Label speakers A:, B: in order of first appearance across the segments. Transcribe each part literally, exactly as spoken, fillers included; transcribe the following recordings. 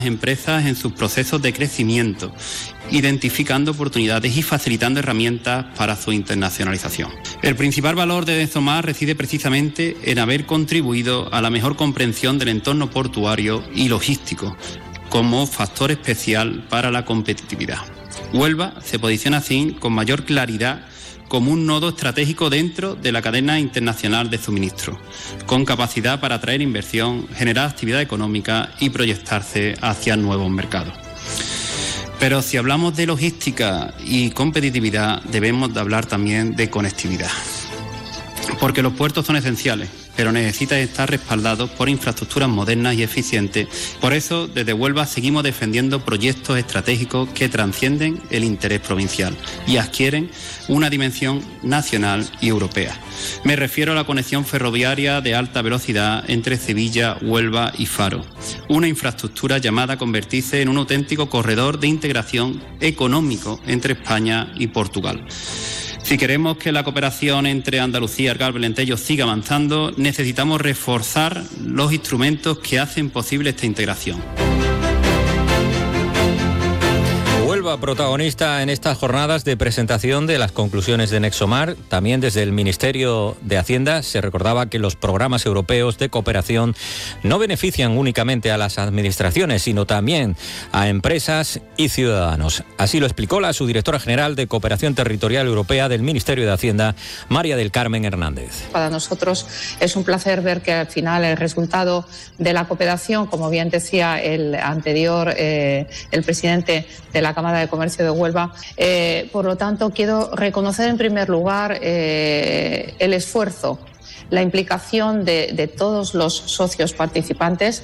A: empresas en sus procesos de crecimiento, identificando oportunidades y facilitando herramientas para su internacionalización. El principal valor de Nexomar reside precisamente en haber contribuido a la mejor comprensión del entorno portuario y logístico como factor especial para la competitividad. Huelva se posiciona así con mayor claridad como un nodo estratégico dentro de la cadena internacional de suministro, con capacidad para atraer inversión, generar actividad económica y proyectarse hacia nuevos mercados. Pero si hablamos de logística y competitividad, debemos de hablar también de conectividad, porque los puertos son esenciales, pero necesitan estar respaldados por infraestructuras modernas y eficientes. Por eso, desde Huelva seguimos defendiendo proyectos estratégicos que trascienden el interés provincial y adquieren una dimensión nacional y europea. Me refiero a la conexión ferroviaria de alta velocidad entre Sevilla, Huelva y Faro, una infraestructura llamada a convertirse en un auténtico corredor de integración económico entre España y Portugal. Si queremos que la cooperación entre Andalucía, Algarve y Alentejo siga avanzando, necesitamos reforzar los instrumentos que hacen posible esta integración.
B: Huelva, protagonista en estas jornadas de presentación de las conclusiones de Nexomar. También desde el Ministerio de Hacienda se recordaba que los programas europeos de cooperación no benefician únicamente a las administraciones, sino también a empresas y ciudadanos. Así lo explicó la subdirectora general de Cooperación Territorial Europea del Ministerio de Hacienda, María del Carmen Hernández.
C: Para nosotros es un placer ver que al final el resultado de la cooperación, como bien decía el anterior, eh, el presidente de la Cámara de Comercio de Huelva. Eh, por lo tanto, quiero reconocer en primer lugar eh, el esfuerzo, la implicación de, de todos los socios participantes.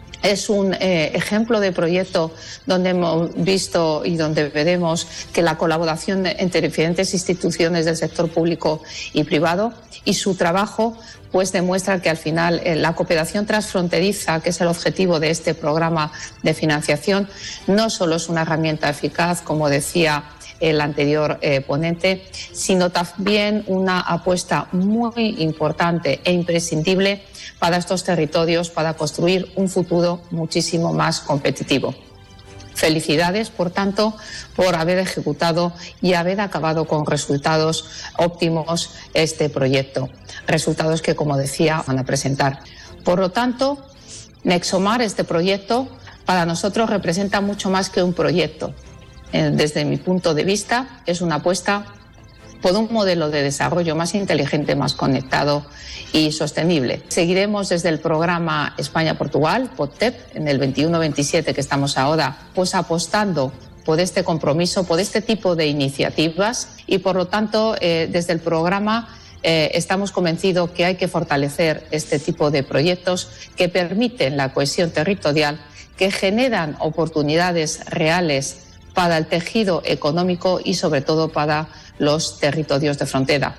C: Es un eh, ejemplo de proyecto donde hemos visto y donde veremos que la colaboración entre diferentes instituciones del sector público y privado y su trabajo pues demuestra que al final eh, la cooperación transfronteriza, que es el objetivo de este programa de financiación, no solo es una herramienta eficaz, como decía el anterior eh, ponente, sino también una apuesta muy importante e imprescindible para estos territorios para construir un futuro muchísimo más competitivo. Felicidades, por tanto, por haber ejecutado y haber acabado con resultados óptimos este proyecto. Resultados que, como decía, van a presentar. Por lo tanto, Nexomar, este proyecto, para nosotros representa mucho más que un proyecto. Desde mi punto de vista, es una apuesta por un modelo de desarrollo más inteligente, más conectado y sostenible. Seguiremos desde el programa España-Portugal, POTTEP, en el veintiuno veintisiete que estamos ahora, pues apostando por este compromiso, por este tipo de iniciativas y, por lo tanto, eh, desde el programa eh, estamos convencidos que hay que fortalecer este tipo de proyectos que permiten la cohesión territorial, que generan oportunidades reales para el tejido económico y, sobre todo, para los territorios de frontera.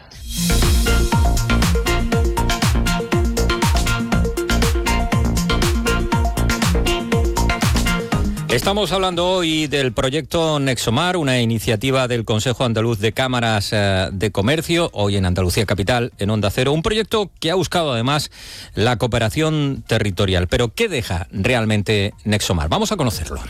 B: Estamos hablando hoy del proyecto Nexomar, una iniciativa del Consejo Andaluz de Cámaras eh, de Comercio, hoy en Andalucía Capital, en Onda Cero. Un proyecto que ha buscado además la cooperación territorial. Pero ¿qué deja realmente Nexomar? Vamos a conocerlo.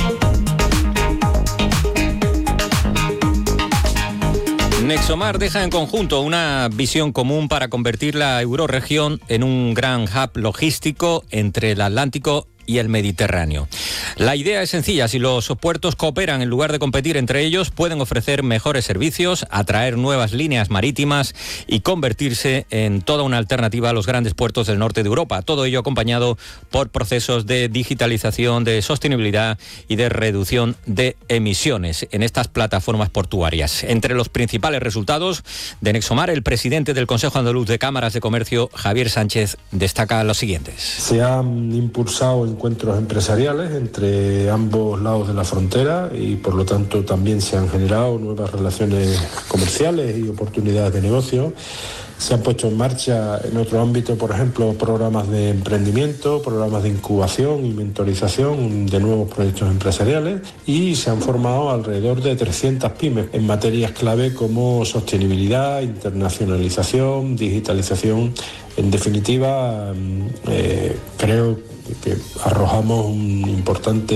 B: Nexomar deja en conjunto una visión común para convertir la eurorregión en un gran hub logístico entre el Atlántico y el Mediterráneo. La idea es sencilla: si los puertos cooperan en lugar de competir entre ellos, pueden ofrecer mejores servicios, atraer nuevas líneas marítimas y convertirse en toda una alternativa a los grandes puertos del norte de Europa. Todo ello acompañado por procesos de digitalización, de sostenibilidad y de reducción de emisiones en estas plataformas portuarias. Entre los principales resultados de Nexomar, el presidente del Consejo Andaluz de Cámaras de Comercio, Javier Sánchez, destaca los siguientes.
D: Se han impulsado encuentros empresariales entre ambos lados de la frontera y, por lo tanto, también se han generado nuevas relaciones comerciales y oportunidades de negocio. Se han puesto en marcha en otro ámbito, por ejemplo, programas de emprendimiento, programas de incubación y mentorización de nuevos proyectos empresariales, y se han formado alrededor de trescientas pymes en materias clave como sostenibilidad, internacionalización, digitalización. En definitiva, eh, creo que arrojamos un importante